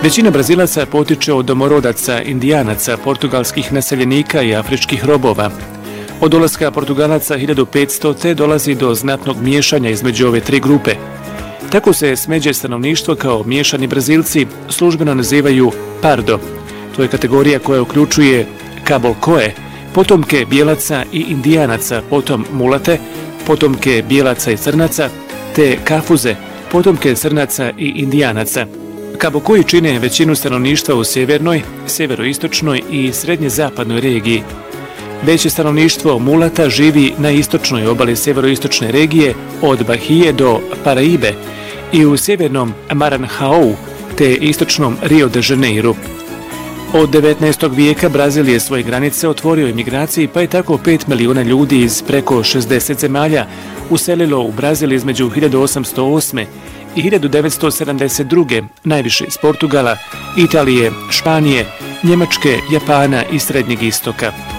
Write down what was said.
Većina Brazilaca potiče od domorodaca, indijanaca, portugalskih naseljenika i afričkih robova. Od dolaska Portugalaca 1500. te dolazi do znatnog miješanja između ove tri grupe. Tako se smeđe stanovništvo kao miješani Brazilci službeno nazivaju pardo. To je kategorija koja uključuje kabolkoe, potomke bijelaca i indijanaca, potom mulate, potomke bijelaca i crnaca, te kafuze, potomke crnaca i indijanaca. Kabokoji čine većinu stanovništva u sjevernoj, sjeveroistočnoj i srednje-zapadnoj regiji. Veće stanovništvo mulata živi na istočnoj obali sjeveroistočne regije od Bahije do Paraibe i u sjevernom Maranhão te istočnom Rio de Janeiro. Od 19. vijeka Brazil je svoje granice otvorio imigraciji, pa je tako 5 milijuna ljudi iz preko 60 zemalja uselilo u Brazil između 1808. i 1972. najviše iz Portugala, Italije, Španije, Njemačke, Japana i Srednjeg istoka.